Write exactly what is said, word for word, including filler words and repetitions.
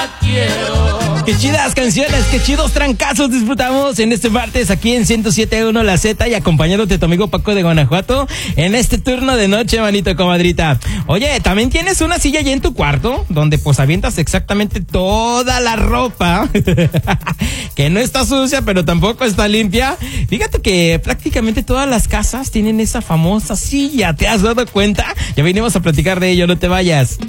quiero. Qué chidas canciones, qué chidos trancazos disfrutamos en este martes aquí en ciento siete punto uno La Z y acompañándote tu amigo Paco de Guanajuato en este turno de noche, manito comadrita. Oye, ¿también tienes una silla allá en tu cuarto donde pues avientas exactamente toda la ropa que no está sucia pero tampoco está limpia? Fíjate que prácticamente todas las casas tienen esa famosa silla, ¿te has dado cuenta? Ya venimos a platicar de ello, no te vayas.